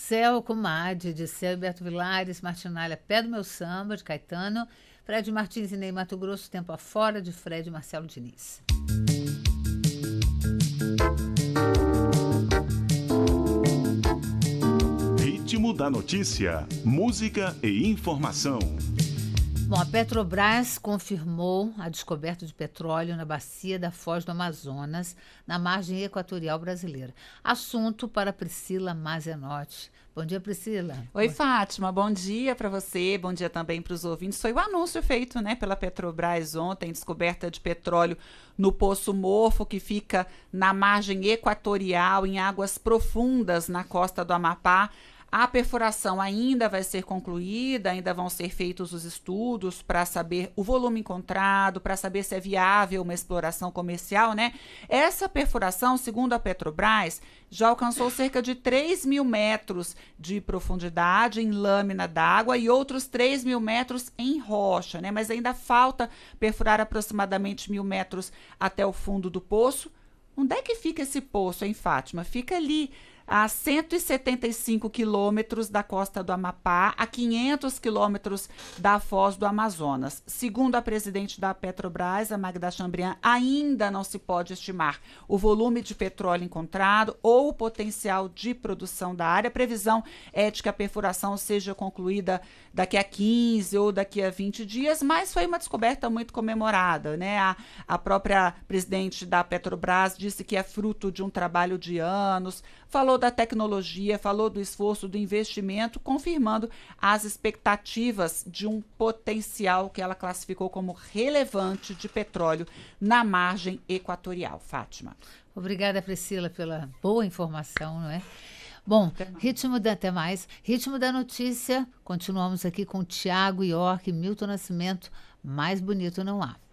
Céu Comadre, de Céu e Beto Vilares, Martinalha, Pé do Meu Samba, de Caetano, Fred Martins e Ney Mato Grosso, Tempo Afora, de Fred e Marcelo Diniz. Ritmo da notícia, música e informação. Bom, a Petrobras confirmou a descoberta de petróleo na bacia da Foz do Amazonas, na margem equatorial brasileira. Assunto para Priscila Mazenotti. Bom dia, Priscila. Oi, Fátima. Bom dia para você, bom dia também para os ouvintes. Foi o anúncio feito, pela Petrobras ontem, descoberta de petróleo no Poço Morfo, que fica na margem equatorial, em águas profundas na costa do Amapá. A perfuração ainda vai ser concluída, ainda vão ser feitos os estudos para saber o volume encontrado, para saber se é viável uma exploração comercial, Essa perfuração, segundo a Petrobras, já alcançou cerca de 3.000 metros de profundidade em lâmina d'água e outros 3.000 metros em rocha, Mas ainda falta perfurar aproximadamente 1.000 metros até o fundo do poço. Onde é que fica esse poço, hein, Fátima? Fica ali a 175 quilômetros da costa do Amapá, a 500 quilômetros da Foz do Amazonas. Segundo a presidente da Petrobras, a Magda Chambriand, ainda não se pode estimar o volume de petróleo encontrado ou o potencial de produção da área. A previsão é de que a perfuração seja concluída daqui a 15 ou daqui a 20 dias, mas foi uma descoberta muito comemorada, A própria presidente da Petrobras disse que é fruto de um trabalho de anos, falou da tecnologia, falou do esforço, do investimento, confirmando as expectativas de um potencial que ela classificou como relevante de petróleo na margem equatorial. Fátima. Obrigada, Priscila, pela boa informação, Bom, até mais. Ritmo da notícia, continuamos aqui com Tiago York e Milton Nascimento, mais bonito não há.